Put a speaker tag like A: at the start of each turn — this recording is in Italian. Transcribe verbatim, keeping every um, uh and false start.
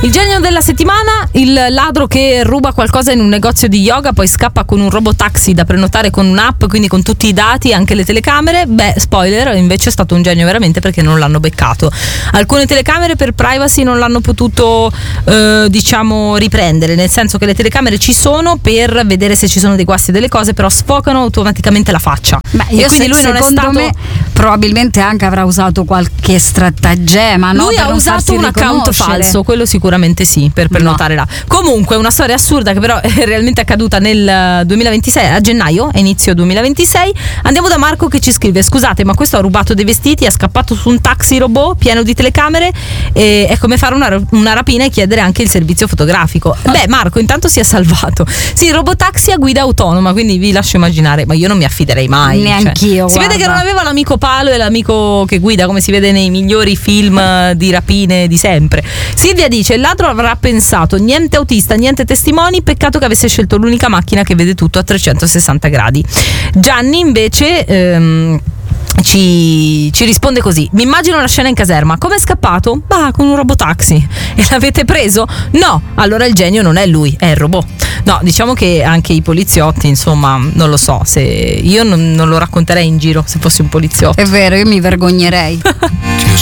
A: Il genio della settimana, il ladro che ruba qualcosa in un negozio di yoga, poi scappa con un robotaxi da prenotare con un'app, quindi con tutti i dati, anche le telecamere. Beh, spoiler, invece è stato un genio veramente, perché non l'hanno beccato. Alcune telecamere per privacy non l'hanno potuto eh, diciamo riprendere, nel senso che le telecamere ci sono per vedere se ci sono dei guasti e delle cose, però sfocano automaticamente la faccia.
B: Beh, io
A: e quindi
B: se,
A: lui non è
B: secondo
A: stato...
B: me probabilmente anche avrà usato qualche stratagemma, no?
A: Lui
B: per
A: ha
B: non
A: usato
B: farsi
A: un account
B: riconoscere.
A: falso, quello sicuramente sì, per prenotare
B: No.
A: là. Comunque una storia assurda che però è realmente accaduta nel duemilaventisei, a gennaio, a inizio duemilaventisei. Andiamo da Marco che ci scrive: scusate, ma questo ha rubato dei vestiti, ha scappato su un taxi robot pieno di telecamere, e è come fare una, una rapina e chiedere anche il servizio fotografico. Beh, Marco intanto si è salvato. Sì, robotaxi a guida autonoma, quindi vi lascio immaginare, ma io non mi affiderei mai.
B: Neanch'io,
A: Cioè, si vede che non aveva l'amico palo e l'amico che guida, come si vede nei migliori film di rapine di sempre. Silvia dice: il ladro avrà pensato niente autista, niente testimoni, peccato che avesse scelto l'unica macchina che vede tutto a trecentosessanta gradi. Gianni invece ehm, Ci, ci risponde così: mi immagino la scena in caserma, come è scappato? Bah, con un robotaxi. E l'avete preso? No, allora il genio non è lui, è il robot. No, diciamo che anche i poliziotti, insomma, non lo so, se io non, non lo racconterei in giro se fossi un poliziotto.
B: È vero, io mi vergognerei.